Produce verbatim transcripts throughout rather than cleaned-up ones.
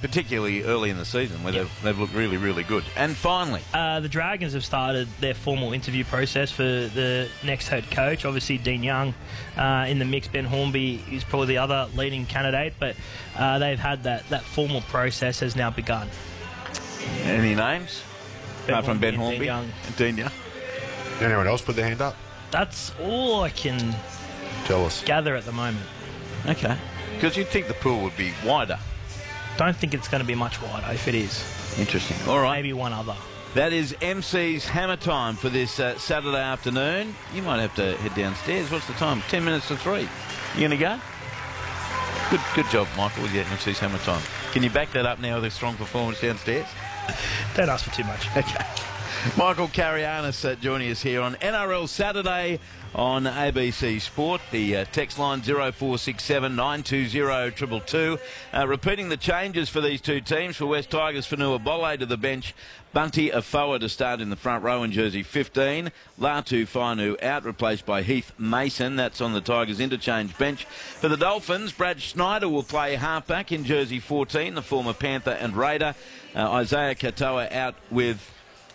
particularly early in the season where Yep. they've, they've looked really, really good. And finally, Uh, the Dragons have started their formal interview process for the next head coach. Obviously, Dean Young uh, in the mix. Ben Hornby is probably the other leading candidate, but uh, they've had that, that formal process has now begun. any names? Ben Apart from Ben Hornby Hornby? and Dean Young. Dean Young. Anyone else put their hand up? That's all I can Tell us. gather at the moment. Okay. Because you'd think the pool would be wider. Don't think it's going to be much wider if it is. Interesting. All right. Maybe one other. That is M C's Hammer Time for this uh, Saturday afternoon. You might have to head downstairs. What's the time? Ten minutes to three. You going to go? Good good job, Michael, with your M C's Hammer Time. Can you back that up now with a strong performance downstairs? Don't ask for too much. Okay. Michael Carianis uh, joining us here on N R L Saturday on A B C Sport. The uh, text line zero four six seven nine two zero two two two. Uh, repeating the changes for these two teams. For West Tigers, Fanua Bolle to the bench. Bunty Afoa to start in the front row in jersey fifteen. Latu Fainu out, replaced by Heath Mason. That's on the Tigers interchange bench. For the Dolphins, Brad Schneider will play halfback in jersey fourteen, the former Panther and Raider. Uh, Isaiah Katoa out with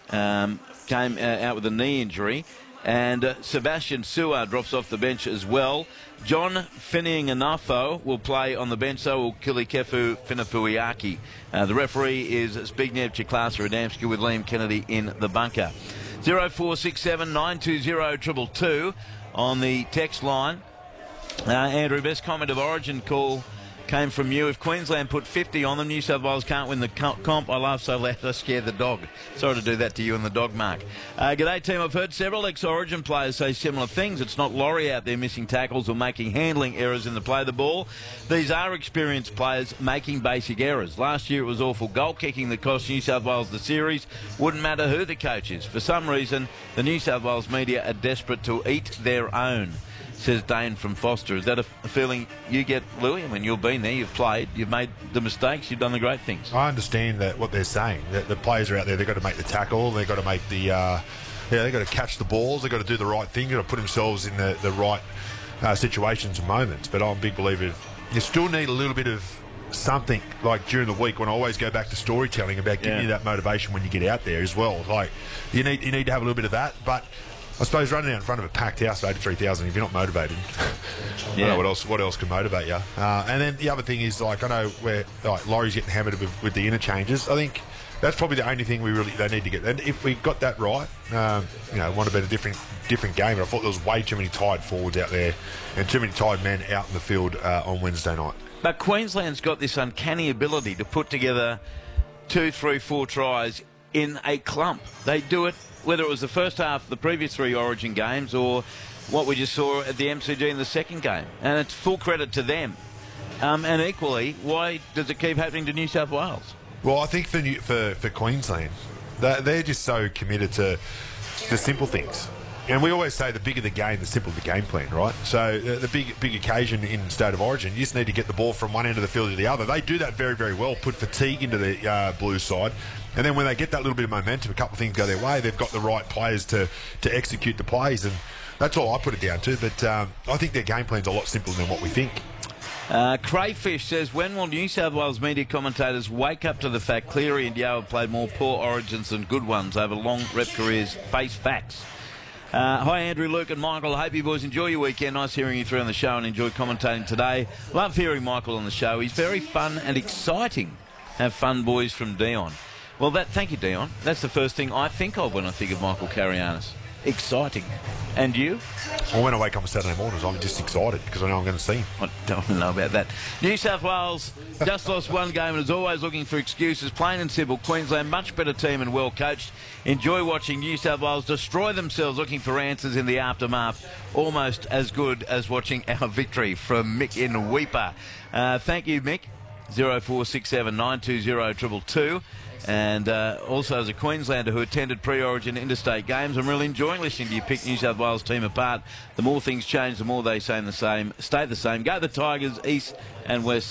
um, came uh, out with a knee injury. And uh, Sebastian Suar drops off the bench as well. John Finianafo will play on the bench, so will Kilikefu Finafuiaki. Uh, the referee is Zbigniew Ciklasa Adamski with Liam Kennedy in the bunker. zero four six seven nine two zero two two two on the text line. Uh, Andrew, best comment of Origin call came from you. If Queensland put fifty on them, New South Wales can't win the comp. I laugh so loud I scared the dog. Sorry to do that to you and the dog, Mark. Uh, g'day, team. I've heard several ex-Origin players say similar things. It's not Laurie out there missing tackles or making handling errors in the play of the ball. These are experienced players making basic errors. Last year it was awful goal kicking that cost New South Wales the series. Wouldn't matter who the coach is. For some reason, the New South Wales media are desperate to eat their own, says Dane from Foster. Is that a, a feeling you get, Louis? I mean, you've been there, you've played, you've made the mistakes, you've done the great things. I understand that what they're saying. That the players are out there, they've got to make the tackle, they've got to make the, uh, yeah, they've got to catch the balls, they've got to do the right thing, they've got to put themselves in the, the right uh, situations and moments. But I'm a big believer you still need a little bit of something, like during the week when I always go back to storytelling about giving Yeah. you that motivation when you get out there as well. Like, you need, you need to have a little bit of that, but I suppose running out in front of a packed house of eighty-three thousand, if you're not motivated, I Yeah. don't know what else what else can motivate you. Uh, and then the other thing is, like, I know where like Laurie's getting hammered with, with the interchanges. I think that's probably the only thing we really they need to get. And if we got that right, um, you know, it would have been a different different game. But I thought there was way too many tired forwards out there and too many tired men out in the field uh, on Wednesday night. But Queensland's got this uncanny ability to put together two, three, four tries in a clump. They do it, whether it was the first half of the previous three Origin games or what we just saw at the M C G in the second game. And it's full credit to them. Um, and equally, why does it keep happening to New South Wales? Well, I think for New, for, for Queensland, they're, they're just so committed to the simple things. And we always say the bigger the game, the simpler the game plan, right? So the, the big big occasion in State of Origin, you just need to get the ball from one end of the field to the other. They do that very, very well, put fatigue into the uh, blue side. And then when they get that little bit of momentum, a couple of things go their way, they've got the right players to, to execute the plays. And that's all I put it down to. But um, I think their game plan's a lot simpler than what we think. Uh, Crayfish says, when will New South Wales media commentators wake up to the fact Cleary and Yeo have played more poor Origins than good ones over long rep careers? Face facts. Uh, hi, Andrew, Luke and Michael. I hope you boys enjoy your weekend. Nice hearing you through on the show and enjoy commentating today. Love hearing Michael on the show. He's very fun and exciting. Have fun, boys, from Dion. Well, that thank you, Dion. That's the first thing I think of when I think of Michael Carianis. Exciting. And you? Well, when I wake up on Saturday mornings, I'm just excited because I know I'm going to see him. I don't know about that. New South Wales just lost one game and is always looking for excuses. Plain and simple. Queensland, much better team and well coached. Enjoy watching New South Wales destroy themselves looking for answers in the aftermath. Almost as good as watching our victory from Mick in Weeper. Uh, thank you, Mick. zero four six seven nine two zero two two two. And uh, also as a Queenslander who attended pre-Origin interstate games, I'm really enjoying listening to you pick New South Wales team apart. The more things change, the more they say the same, stay the same. Go the Tigers, East and West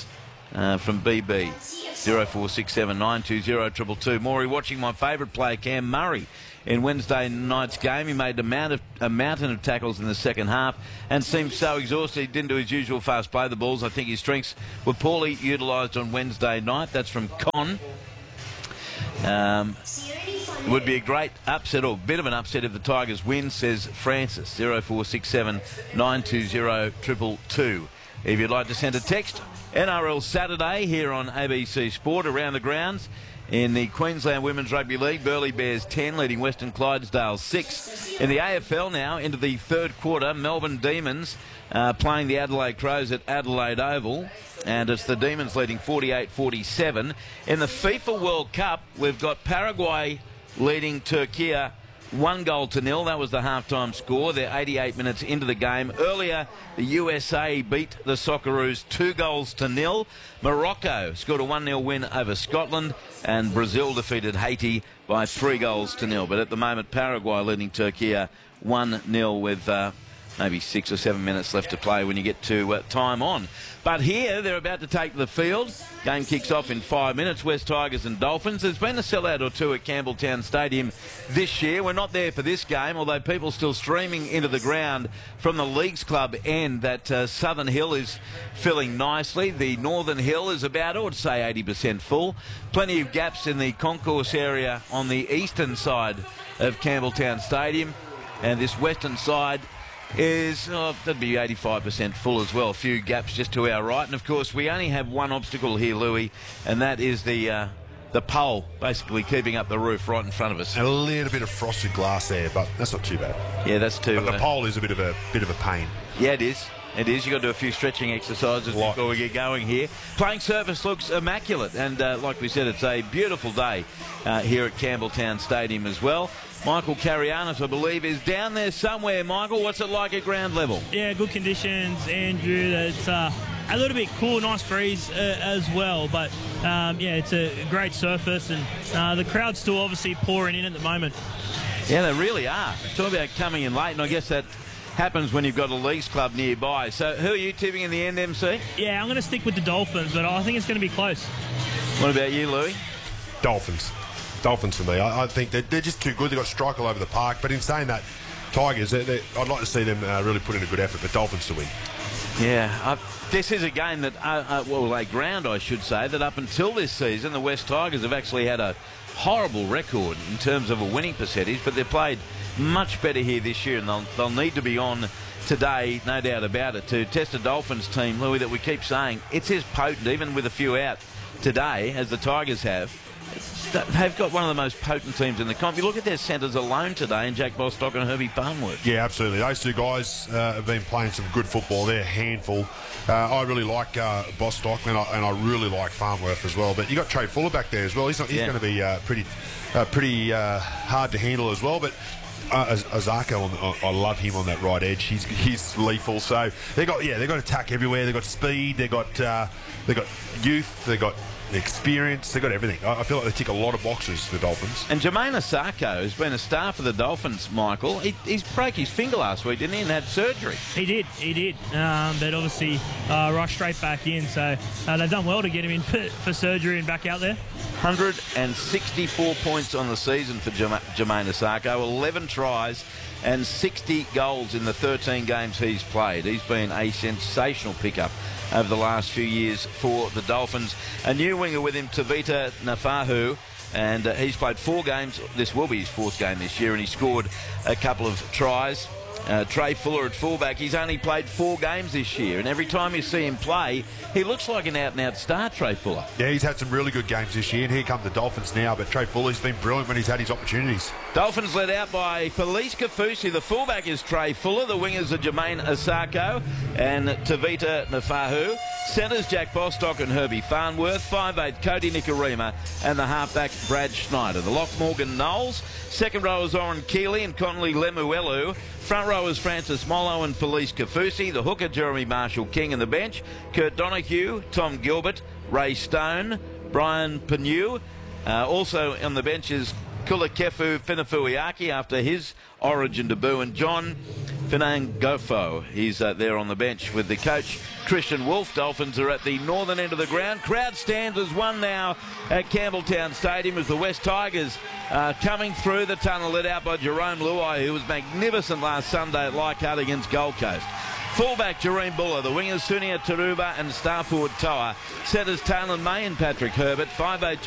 uh, from B B. zero four six seven nine two zero two two. Maury watching my favourite player, Cam Murray, in Wednesday night's game. He made a, mount of, a mountain of tackles in the second half and seemed so exhausted he didn't do his usual fast play the balls. I think his strengths were poorly utilised on Wednesday night. That's from Con. Um, it would be a great upset, or a bit of an upset, if the Tigers win, says Francis. zero four six seven nine two zero two two. If you'd like to send a text, N R L Saturday here on A B C Sport. Around the grounds in the Queensland Women's Rugby League, Burleigh Bears ten, leading Western Clydesdale six. In the A F L now, into the third quarter, Melbourne Demons uh, playing the Adelaide Crows at Adelaide Oval. And it's the Demons leading forty-eight forty-seven. In the FIFA World Cup, we've got Paraguay leading Turkey one goal to nil. That was the halftime score. They're eighty-eight minutes into the game. Earlier, the U S A beat the Socceroos two goals to nil. Morocco scored a one nil win over Scotland, and Brazil defeated Haiti by three goals to nil. But at the moment, Paraguay leading Turkey one nil with uh, maybe six or seven minutes left to play when you get to uh, time on. But here, they're about to take the field. Game kicks off in five minutes, West Tigers and Dolphins. There's been a sellout or two at Campbelltown Stadium this year. We're not there for this game, although people still streaming into the ground from the Leagues Club end. That uh, Southern Hill is filling nicely. The Northern Hill is about, I would say, eighty percent full. Plenty of gaps in the concourse area on the eastern side of Campbelltown Stadium. And this western side is, oh, that'd be eighty-five percent full as well. A few gaps just to our right. And, of course, we only have one obstacle here, Louis, and that is the uh, the pole basically keeping up the roof right in front of us. And a little bit of frosted glass there, but that's not too bad. Yeah, that's too... But the uh, pole is a bit of a bit of a pain. Yeah, it is. It is. You've got to do a few stretching exercises Like. before we get going here. Playing surface looks immaculate. And uh, like we said, it's a beautiful day uh, here at Campbelltown Stadium as well. Michael Carianis, I believe, is down there somewhere. Michael, what's it like at ground level? Yeah, good conditions, Andrew. It's uh, a little bit cool, nice breeze uh, as well. But, um, yeah, it's a great surface. And uh, the crowd's still obviously pouring in at the moment. Yeah, they really are. Talk about coming in late, and I guess that happens when you've got a Leagues Club nearby. So who are you tipping in the end, M C? Yeah, I'm going to stick with the Dolphins, but I think it's going to be close. What about you, Louis? Dolphins. Dolphins for me. I, I think they're, they're just too good. They've got strike all over the park. But in saying that, Tigers, they're, they're, I'd like to see them uh, really put in a good effort, but Dolphins to win. Yeah, uh, this is a game that, uh, uh, well, a ground, I should say, that up until this season, the West Tigers have actually had a horrible record in terms of a winning percentage, but they've played much better here this year, and they'll, they'll need to be on today, no doubt about it, to test a Dolphins team, Louis, that we keep saying it's as potent, even with a few out today, as the Tigers have. They've got one of the most potent teams in the comp. You look at their centres alone today, and Jack Bostock and Herbie Farnworth. Yeah, absolutely. Those two guys uh, have been playing some good football. They're a handful. Uh, I really like uh, Bostock, and I, and I really like Farnworth as well. But you got Trey Fuller back there as well. He's, not, he's Yeah. going to be uh, pretty, uh, pretty uh, hard to handle as well. But uh, Azarko, on the, I love him on that right edge. He's he's lethal. So they got yeah, they got attack everywhere. They got speed. They got uh, they got youth. They got experience, they've got everything. I feel like they tick a lot of boxes, the Dolphins. And Jermaine Asako has been a star for the Dolphins, Michael. He, he's broke his finger last week, didn't he, and had surgery. He did, he did. Um, but obviously uh, rushed straight back in. So uh, they've done well to get him in for, for surgery and back out there. one hundred sixty-four points on the season for Jermaine Asako, eleven tries and sixty goals in the thirteen games he's played. He's been a sensational pickup over the last few years for the Dolphins. A new winger with him, Tavita Nafahu, and uh, he's played four games. This will be his fourth game this year, and he scored a couple of tries. Uh, Trey Fuller at fullback, he's only played four games this year, and every time you see him play, he looks like an out-and-out star, Trey Fuller. Yeah, he's had some really good games this year, and here come the Dolphins now, but Trey Fuller's been brilliant when he's had his opportunities. Dolphins led out by Felice Kafusi. The fullback is Trey Fuller. The wingers are Jermaine Asako and Tavita Nafahu. Centres Jack Bostock and Herbie Farnworth. five eight Cody Nikarima, and the halfback Brad Schneider. The lock Morgan Knowles. Second rowers Oren Keeley and Connolly Lemuelu. Front rowers Francis Mollo and Felice Kafusi. The hooker Jeremy Marshall King, and the bench Kurt Donahue, Tom Gilbert, Ray Stone, Brian Penu. Uh, also on the bench is Kulakefu Finafuiaki after his Origin debut, and John Finangofo. He's uh, there on the bench with the coach, Christian Wolf. Dolphins are at the northern end of the ground. Crowd stands as one now at Campbelltown Stadium as the West Tigers uh, coming through the tunnel, led out by Jerome Luai, who was magnificent last Sunday at Leichhardt against Gold Coast. Fullback Jareen Buller, the wingers Sunia Taruba and star forward Toa, setters Taylor May and Patrick Herbert, five eight